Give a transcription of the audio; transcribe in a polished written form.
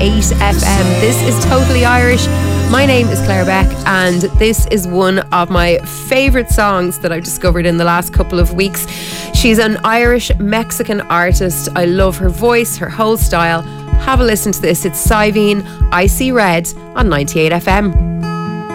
FM. This is Totally Irish. My name is Claire Beck, and this is one of my favourite songs that I've discovered in the last couple of weeks. She's an Irish-Mexican artist. I love her voice, her whole style. Have a listen to this. It's Saivine, I See Red on 98 FM.